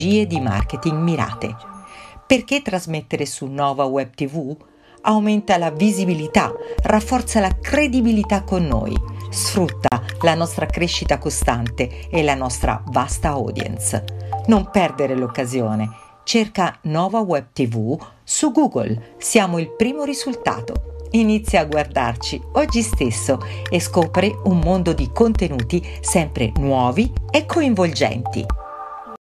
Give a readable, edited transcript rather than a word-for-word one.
di marketing mirate. Perché trasmettere su Nova Web TV? Aumenta la visibilità, rafforza la credibilità con noi, sfrutta la nostra crescita costante e la nostra vasta audience. Non perdere l'occasione. Cerca Nova Web TV su Google. Siamo il primo risultato. Inizia a guardarci oggi stesso e scopri un mondo di contenuti sempre nuovi e coinvolgenti.